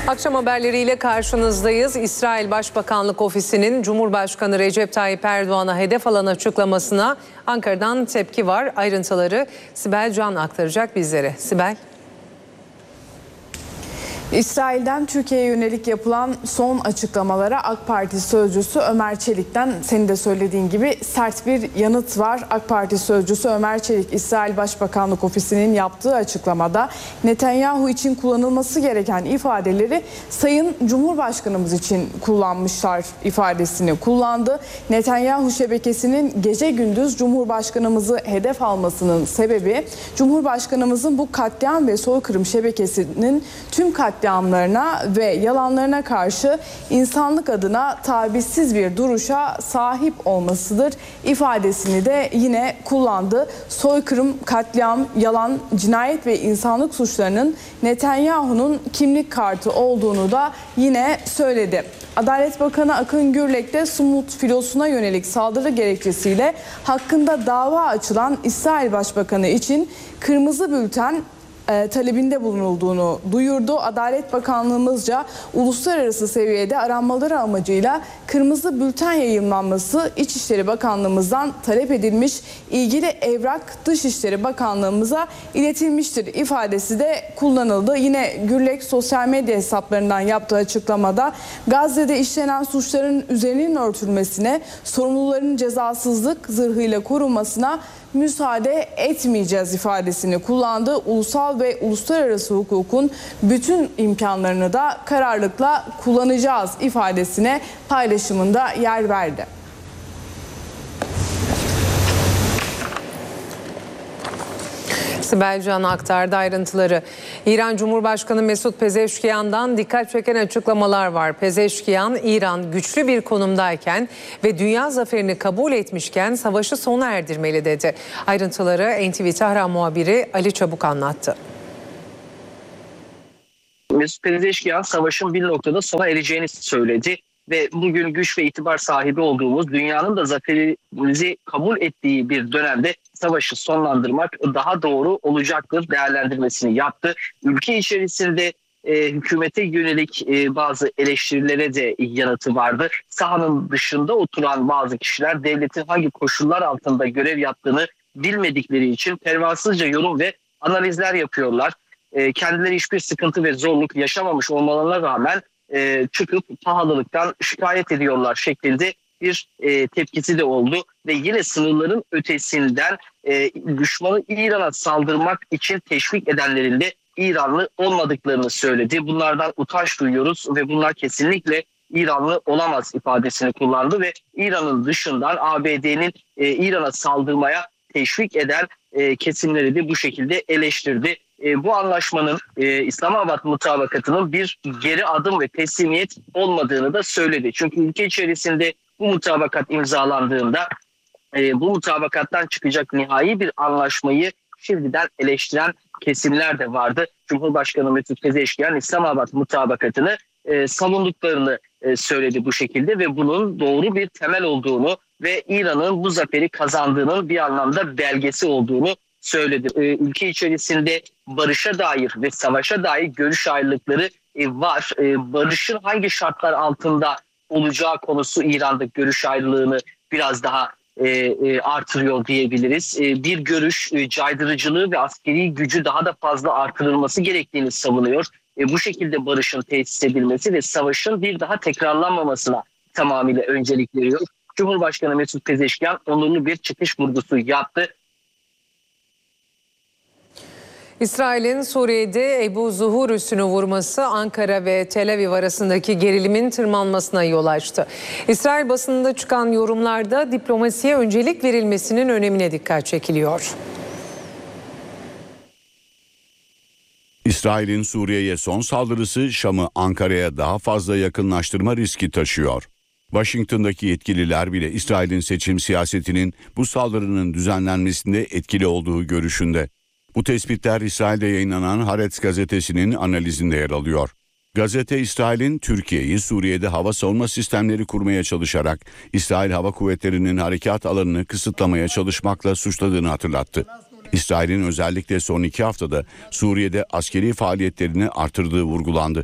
Akşam haberleriyle karşınızdayız. İsrail Başbakanlık Ofisi'nin Cumhurbaşkanı Recep Tayyip Erdoğan'a hedef alan açıklamasına Ankara'dan tepki var. Ayrıntıları Sibel Can aktaracak bizlere. Sibel. İsrail'den Türkiye'ye yönelik yapılan son açıklamalara AK Parti sözcüsü Ömer Çelik'ten senin de söylediğin gibi sert bir yanıt var. AK Parti sözcüsü Ömer Çelik, İsrail Başbakanlık Ofisi'nin yaptığı açıklamada Netanyahu için kullanılması gereken ifadeleri Sayın Cumhurbaşkanımız için kullanmışlar ifadesini kullandı. Netanyahu şebekesinin gece gündüz Cumhurbaşkanımızı hedef almasının sebebi Cumhurbaşkanımızın bu katliam ve soykırım şebekesinin tüm katliamlarına ve yalanlarına karşı insanlık adına tavizsiz bir duruşa sahip olmasıdır ifadesini de yine kullandı. Soykırım, katliam, yalan, cinayet ve insanlık suçlarının Netanyahu'nun kimlik kartı olduğunu da yine söyledi. Adalet Bakanı Akın Gürlek de Sumut filosuna yönelik saldırı gerekçesiyle hakkında dava açılan İsrail Başbakanı için kırmızı bülten talebinde bulunulduğunu duyurdu. Adalet Bakanlığımızca uluslararası seviyede aranmaları amacıyla kırmızı bülten yayımlanması İçişleri Bakanlığımızdan talep edilmiş, ilgili evrak Dışişleri Bakanlığımıza iletilmiştir ifadesi de kullanıldı. Yine Gürlek sosyal medya hesaplarından yaptığı açıklamada Gazze'de işlenen suçların üzerinin örtülmesine, sorumluların cezasızlık zırhıyla korunmasına müsaade etmeyeceğiz ifadesini kullandı. Ulusal ve uluslararası hukukun bütün imkanlarını da kararlılıkla kullanacağız ifadesine paylaşımında yer verdi. Sibel Can aktardı ayrıntıları. İran Cumhurbaşkanı Mesut Pezeşkiyan'dan dikkat çeken açıklamalar var. Pezeşkiyan, İran güçlü bir konumdayken ve dünya zaferini kabul etmişken savaşı sona erdirmeli dedi. Ayrıntıları NTV Tahran muhabiri Ali Çabuk anlattı. Mesut Pezeşkiyan savaşın bir noktada sona ereceğini söyledi. Ve bugün güç ve itibar sahibi olduğumuz, dünyanın da zaferimizi kabul ettiği bir dönemde savaşı sonlandırmak daha doğru olacaktır değerlendirmesini yaptı. Ülke içerisinde hükümete yönelik bazı eleştirilere de yanıtı vardı. Sahanın dışında oturan bazı kişiler devletin hangi koşullar altında görev yaptığını bilmedikleri için pervasızca yorum ve analizler yapıyorlar. Kendileri hiçbir sıkıntı ve zorluk yaşamamış olmalarına rağmen çıkıp pahalılıktan şikayet ediyorlar şeklinde bir tepkisi de oldu. Ve yine sınırların ötesinden düşmanı İran'a saldırmak için teşvik edenlerin de İranlı olmadıklarını söyledi. Bunlardan utanç duyuyoruz ve bunlar kesinlikle İranlı olamaz ifadesini kullandı ve İran'ın dışından ABD'nin İran'a saldırmaya teşvik eden kesimleri de bu şekilde eleştirdi. Bu anlaşmanın İslamabad mutabakatının bir geri adım ve teslimiyet olmadığını da söyledi. Çünkü ülke içerisinde bu mutabakat imzalandığında bu mutabakattan çıkacak nihai bir anlaşmayı şimdiden eleştiren kesimler de vardı. Cumhurbaşkanı Mesut Pezeşkiyan İslamabad mutabakatını savunduklarını söyledi bu şekilde ve bunun doğru bir temel olduğunu ve İran'ın bu zaferi kazandığının bir anlamda belgesi olduğunu söyledi. Ülke içerisinde barışa dair ve savaşa dair görüş ayrılıkları var. Barışın hangi şartlar altında olacağı konusu İran'da görüş ayrılığını biraz daha artırıyor diyebiliriz. Bir görüş caydırıcılığı ve askeri gücü daha da fazla artırılması gerektiğini savunuyor. Bu şekilde barışın tesis edilmesi ve savaşın bir daha tekrarlanmamasına tamamıyla öncelik veriyor. Cumhurbaşkanı Mesut Pezeşkiyan onurlu bir çıkış vurgusu yaptı. İsrail'in Suriye'de Ebu Zuhur üssünü vurması Ankara ve Tel Aviv arasındaki gerilimin tırmanmasına yol açtı. İsrail basınında çıkan yorumlarda diplomasiye öncelik verilmesinin önemine dikkat çekiliyor. İsrail'in Suriye'ye son saldırısı Şam'ı Ankara'ya daha fazla yakınlaştırma riski taşıyor. Washington'daki yetkililer bile İsrail'in seçim siyasetinin bu saldırının düzenlenmesinde etkili olduğu görüşünde. Bu tespitler İsrail'de yayınlanan Haaretz gazetesinin analizinde yer alıyor. Gazete İsrail'in Türkiye'yi Suriye'de hava savunma sistemleri kurmaya çalışarak İsrail Hava Kuvvetleri'nin harekat alanını kısıtlamaya çalışmakla suçladığını hatırlattı. İsrail'in özellikle son 2 haftada Suriye'de askeri faaliyetlerini artırdığı vurgulandı.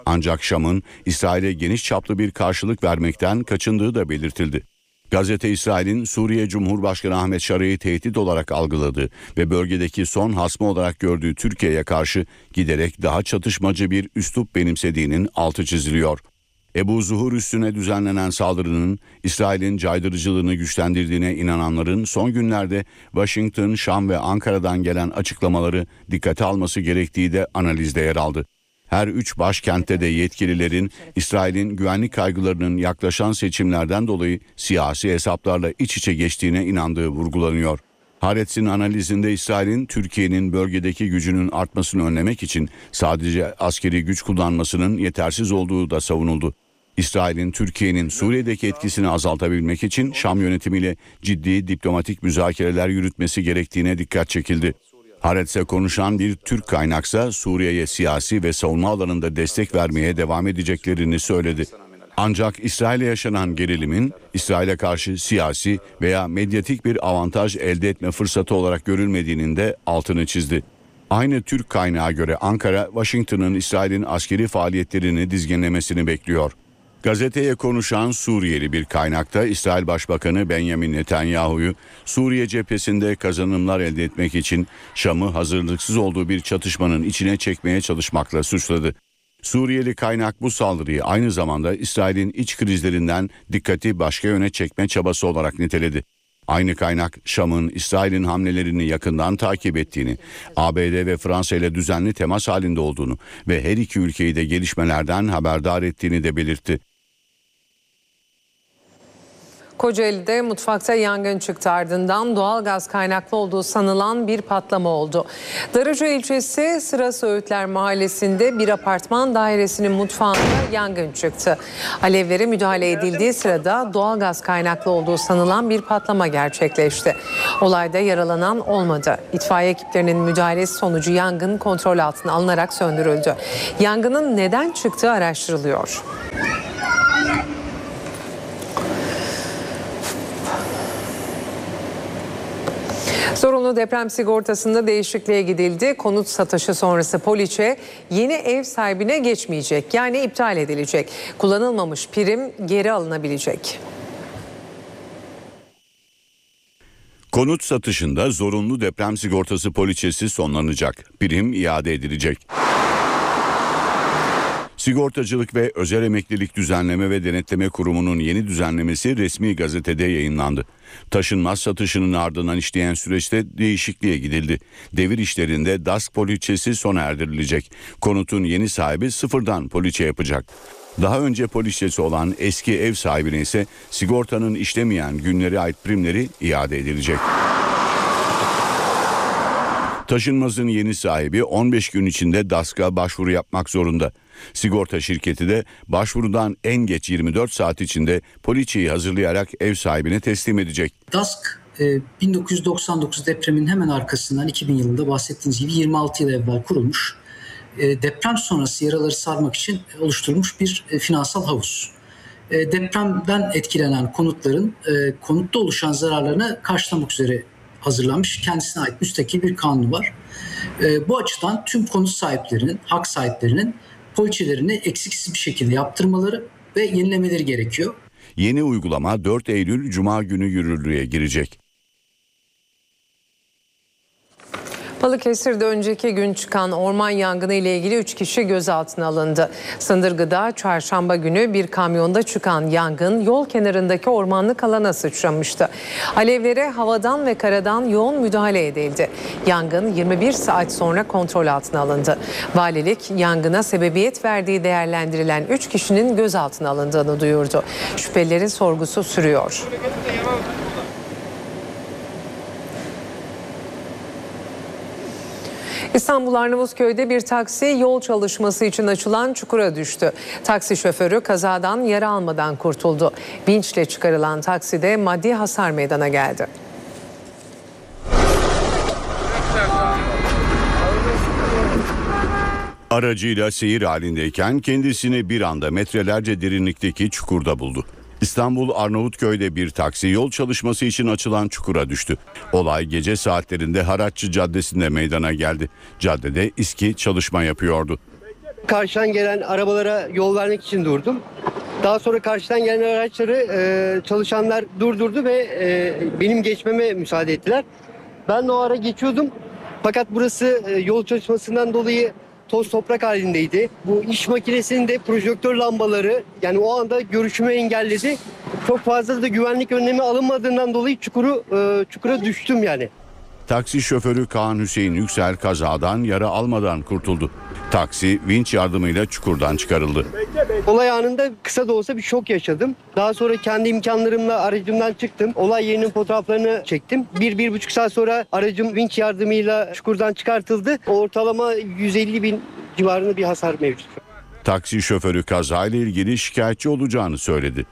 Ancak Şam'ın İsrail'e geniş çaplı bir karşılık vermekten kaçındığı da belirtildi. Gazete İsrail'in Suriye Cumhurbaşkanı Ahmet Şara'yı tehdit olarak algıladığı ve bölgedeki son hasmı olarak gördüğü Türkiye'ye karşı giderek daha çatışmacı bir üslup benimsediğinin altı çiziliyor. Ebu Zuhur üssüne düzenlenen saldırının İsrail'in caydırıcılığını güçlendirdiğine inananların son günlerde Washington, Şam ve Ankara'dan gelen açıklamaları dikkate alması gerektiği de analizde yer aldı. Her üç başkentte de yetkililerin İsrail'in güvenlik kaygılarının yaklaşan seçimlerden dolayı siyasi hesaplarla iç içe geçtiğine inandığı vurgulanıyor. Haaretz'in analizinde İsrail'in Türkiye'nin bölgedeki gücünün artmasını önlemek için sadece askeri güç kullanmasının yetersiz olduğu da savunuldu. İsrail'in Türkiye'nin Suriye'deki etkisini azaltabilmek için Şam yönetimiyle ciddi diplomatik müzakereler yürütmesi gerektiğine dikkat çekildi. Haaretz'e konuşan bir Türk kaynaksa Suriye'ye siyasi ve savunma alanında destek vermeye devam edeceklerini söyledi. Ancak İsrail'e yaşanan gerilimin İsrail'e karşı siyasi veya medyatik bir avantaj elde etme fırsatı olarak görülmediğinin de altını çizdi. Aynı Türk kaynağa göre Ankara, Washington'ın İsrail'in askeri faaliyetlerini dizginlemesini bekliyor. Gazeteye konuşan Suriyeli bir kaynakta İsrail Başbakanı Benjamin Netanyahu'yu Suriye cephesinde kazanımlar elde etmek için Şam'ı hazırlıksız olduğu bir çatışmanın içine çekmeye çalışmakla suçladı. Suriyeli kaynak bu saldırıyı aynı zamanda İsrail'in iç krizlerinden dikkati başka yöne çekme çabası olarak niteledi. Aynı kaynak Şam'ın İsrail'in hamlelerini yakından takip ettiğini, ABD ve Fransa ile düzenli temas halinde olduğunu ve her iki ülkeyi de gelişmelerden haberdar ettiğini de belirtti. Kocaeli'de mutfakta yangın çıktı, ardından doğalgaz kaynaklı olduğu sanılan bir patlama oldu. Darıca ilçesi Sıra Söğütler mahallesinde bir apartman dairesinin mutfağında yangın çıktı. Alevlere müdahale edildiği sırada doğalgaz kaynaklı olduğu sanılan bir patlama gerçekleşti. Olayda yaralanan olmadı. İtfaiye ekiplerinin müdahalesi sonucu yangın kontrol altına alınarak söndürüldü. Yangının neden çıktığı araştırılıyor. Zorunlu deprem sigortasında değişikliğe gidildi. Konut satışı sonrası poliçe yeni ev sahibine geçmeyecek. Yani iptal edilecek. Kullanılmamış prim geri alınabilecek. Konut satışında zorunlu deprem sigortası poliçesi sonlanacak. Prim iade edilecek. Sigortacılık ve Özel Emeklilik Düzenleme ve Denetleme Kurumu'nun yeni düzenlemesi resmi gazetede yayınlandı. Taşınmaz satışının ardından işleyen süreçte değişikliğe gidildi. Devir işlerinde DASK poliçesi sona erdirilecek. Konutun yeni sahibi sıfırdan poliçe yapacak. Daha önce poliçesi olan eski ev sahibine ise sigortanın işlemeyen günlere ait primleri iade edilecek. Taşınmazın yeni sahibi 15 gün içinde DASK'a başvuru yapmak zorunda. Sigorta şirketi de başvurudan en geç 24 saat içinde poliçeyi hazırlayarak ev sahibine teslim edecek. DASK 1999 depremin hemen arkasından 2000 yılında bahsettiğiniz gibi 26 yıl evvel kurulmuş. Deprem sonrası yaraları sarmak için oluşturulmuş bir finansal havuz. Depremden etkilenen konutların konutta oluşan zararlarını karşılamak üzere hazırlanmış, kendisine ait müstakil bir kanunu var. Bu açıdan tüm konut sahiplerinin, hak sahiplerinin poliçelerini eksiksiz bir şekilde yaptırmaları ve yenilemeleri gerekiyor. Yeni uygulama 4 Eylül Cuma günü yürürlüğe girecek. Balıkesir'de önceki gün çıkan orman yangını ile ilgili 3 kişi gözaltına alındı. Sındırgı'da çarşamba günü bir kamyonda çıkan yangın yol kenarındaki ormanlık alana sıçramıştı. Alevlere havadan ve karadan yoğun müdahale edildi. Yangın 21 saat sonra kontrol altına alındı. Valilik yangına sebebiyet verdiği değerlendirilen 3 kişinin gözaltına alındığını duyurdu. Şüphelilerin sorgusu sürüyor. İstanbul Arnavutköy'de bir taksi yol çalışması için açılan çukura düştü. Taksi şoförü kazadan yara almadan kurtuldu. Vinçle çıkarılan takside maddi hasar meydana geldi. Aracıyla seyir halindeyken kendisini bir anda metrelerce derinlikteki çukurda buldu. İstanbul Arnavutköy'de bir taksi yol çalışması için açılan çukura düştü. Olay gece saatlerinde Haratçı Caddesi'nde meydana geldi. Caddede İSKİ çalışma yapıyordu. Karşıdan gelen arabalara yol vermek için durdum. Daha sonra karşıdan gelen araçları çalışanlar durdurdu ve benim geçmeme müsaade ettiler. Ben de o ara geçiyordum. Fakat burası yol çalışmasından dolayı toz toprak halindeydi. Bu iş makinesinin de projektör lambaları yani o anda görüşümü engelledi. Çok fazla da güvenlik önlemi alınmadığından dolayı çukura düştüm yani. Taksi şoförü Kaan Hüseyin Yüksel kazadan yara almadan kurtuldu. Taksi vinç yardımıyla çukurdan çıkarıldı. Olay anında kısa da olsa bir şok yaşadım. Daha sonra kendi imkanlarımla aracımdan çıktım. Olay yerinin fotoğraflarını çektim. 1-1,5 saat sonra aracım vinç yardımıyla çukurdan çıkartıldı. Ortalama 150 bin civarında bir hasar mevcut. Taksi şoförü kazayla ilgili şikayetçi olacağını söyledi.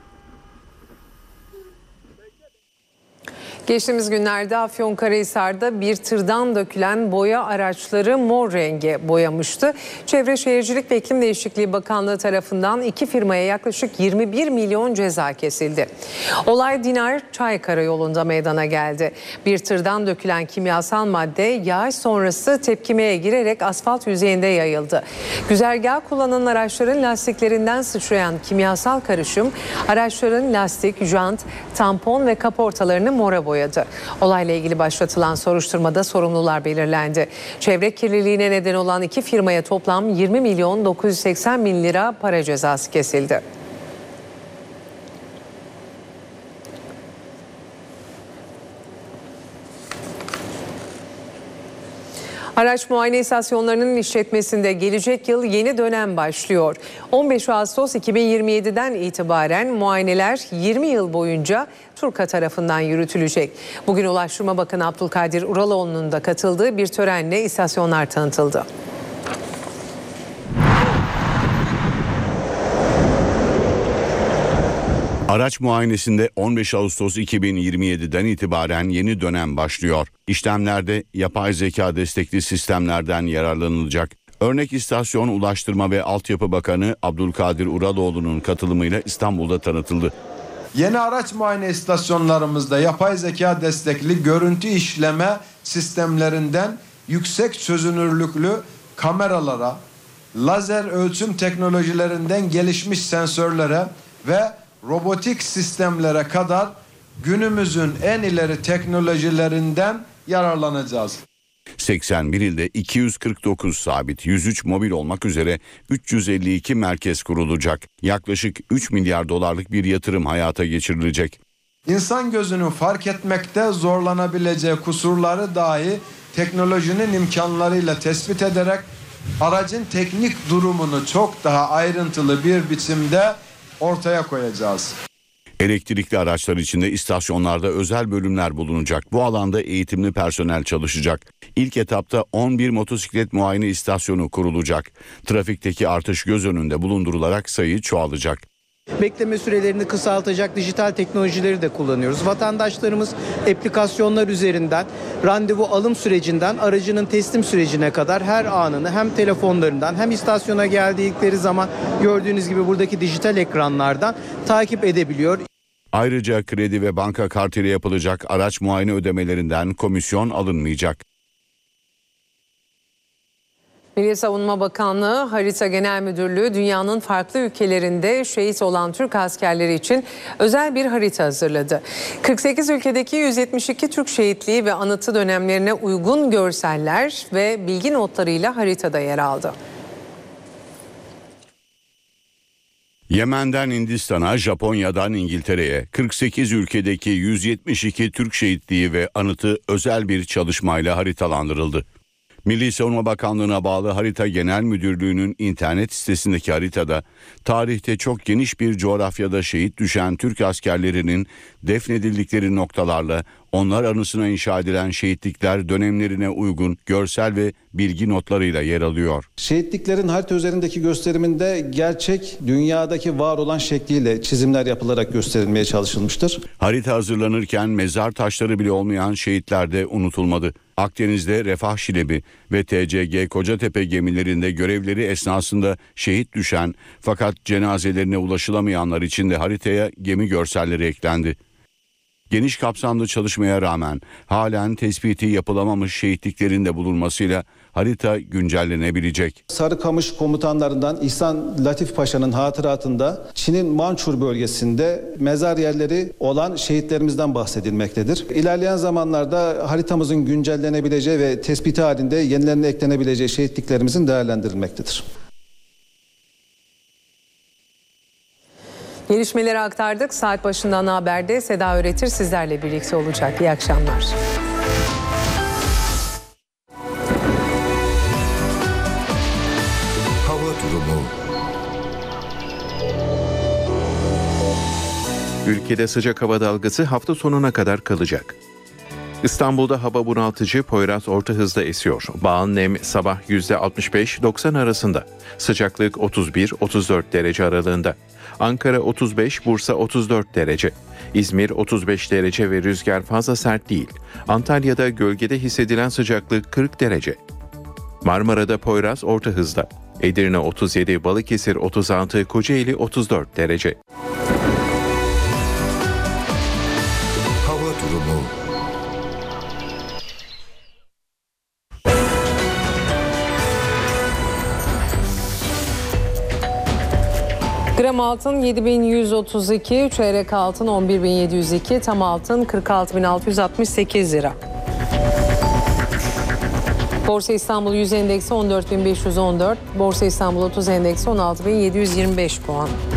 Geçtiğimiz günlerde Afyonkarahisar'da bir tırdan dökülen boya araçları mor renge boyamıştı. Çevre Şehircilik ve İklim Değişikliği Bakanlığı tarafından 2 firmaya yaklaşık 21 milyon ceza kesildi. Olay Dinar Çaykara yolunda meydana geldi. Bir tırdan dökülen kimyasal madde yağış sonrası tepkimeye girerek asfalt yüzeyinde yayıldı. Güzergah kullanan araçların lastiklerinden sıçrayan kimyasal karışım araçların lastik, jant, tampon ve kaportalarını mora boyadı. Olayla ilgili başlatılan soruşturmada sorumlular belirlendi. Çevre kirliliğine neden olan 2 firmaya toplam 20 milyon 980 bin lira para cezası kesildi. Araç muayene istasyonlarının işletmesinde gelecek yıl yeni dönem başlıyor. 15 Ağustos 2027'den itibaren muayeneler 20 yıl boyunca TURKA tarafından yürütülecek. Bugün Ulaştırma Bakanı Abdülkadir Uraloğlu'nun da katıldığı bir törenle istasyonlar tanıtıldı. Araç muayenesinde 15 Ağustos 2027'den itibaren yeni dönem başlıyor. İşlemlerde yapay zeka destekli sistemlerden yararlanılacak. Örnek istasyon Ulaştırma ve Altyapı Bakanı Abdülkadir Uraloğlu'nun katılımıyla İstanbul'da tanıtıldı. Yeni araç muayene istasyonlarımızda yapay zeka destekli görüntü işleme sistemlerinden yüksek çözünürlüklü kameralara, lazer ölçüm teknolojilerinden gelişmiş sensörlere ve robotik sistemlere kadar günümüzün en ileri teknolojilerinden yararlanacağız. 81 ilde 249 sabit, 103 mobil olmak üzere 352 merkez kurulacak. Yaklaşık 3 milyar dolarlık bir yatırım hayata geçirilecek. İnsan gözünün fark etmekte zorlanabileceği kusurları dahi teknolojinin imkanlarıyla tespit ederek aracın teknik durumunu çok daha ayrıntılı bir biçimde ortaya koyacağız. Elektrikli araçlar içinde istasyonlarda özel bölümler bulunacak. Bu alanda eğitimli personel çalışacak. İlk etapta 11 motosiklet muayene istasyonu kurulacak. Trafikteki artış göz önünde bulundurularak sayı çoğalacak. Bekleme sürelerini kısaltacak dijital teknolojileri de kullanıyoruz. Vatandaşlarımız aplikasyonlar üzerinden randevu alım sürecinden aracının teslim sürecine kadar her anını hem telefonlarından hem istasyona geldikleri zaman gördüğünüz gibi buradaki dijital ekranlardan takip edebiliyor. Ayrıca kredi ve banka kartıyla yapılacak araç muayene ödemelerinden komisyon alınmayacak. Milli Savunma Bakanlığı Harita Genel Müdürlüğü dünyanın farklı ülkelerinde şehit olan Türk askerleri için özel bir harita hazırladı. 48 ülkedeki 172 Türk şehitliği ve anıtı dönemlerine uygun görseller ve bilgi notlarıyla haritada yer aldı. Yemen'den Hindistan'a, Japonya'dan İngiltere'ye 48 ülkedeki 172 Türk şehitliği ve anıtı özel bir çalışmayla haritalandırıldı. Milli Savunma Bakanlığı'na bağlı Harita Genel Müdürlüğü'nün internet sitesindeki haritada tarihte çok geniş bir coğrafyada şehit düşen Türk askerlerinin defnedildikleri noktalarla onlar anısına inşa edilen şehitlikler dönemlerine uygun görsel ve bilgi notlarıyla yer alıyor. Şehitliklerin harita üzerindeki gösteriminde gerçek dünyadaki var olan şekliyle çizimler yapılarak gösterilmeye çalışılmıştır. Harita hazırlanırken mezar taşları bile olmayan şehitler de unutulmadı. Akdeniz'de Refah Şilebi ve TCG Kocatepe gemilerinde görevleri esnasında şehit düşen fakat cenazelerine ulaşılamayanlar için de haritaya gemi görselleri eklendi. Geniş kapsamlı çalışmaya rağmen halen tespiti yapılamamış şehitliklerin de bulunmasıyla harita güncellenebilecek. Sarıkamış komutanlarından İhsan Latif Paşa'nın hatıratında Çin'in Mançur bölgesinde mezar yerleri olan şehitlerimizden bahsedilmektedir. İlerleyen zamanlarda haritamızın güncellenebileceği ve tespiti halinde yenilerine eklenebileceği şehitliklerimizin değerlendirilmektedir. Gelişmeleri aktardık. Saat başından haberde Seda Öğretir sizlerle birlikte olacak. İyi akşamlar. Hava durumu. Ülkede sıcak hava dalgası hafta sonuna kadar kalacak. İstanbul'da hava bunaltıcı, Poyraz orta hızda esiyor. Bağın nem sabah %65-90 arasında. Sıcaklık 31-34 derece aralığında. Ankara 35, Bursa 34 derece. İzmir 35 derece ve rüzgar fazla sert değil. Antalya'da gölgede hissedilen sıcaklık 40 derece. Marmara'da Poyraz orta hızda. Edirne 37, Balıkesir 36, Kocaeli 34 derece. Hava durumu. Gram altın 7.132, çeyrek altın 11.702, tam altın 46.668 lira. Borsa İstanbul 100 endeksi 14.514, Borsa İstanbul 30 endeksi 16.725 puan.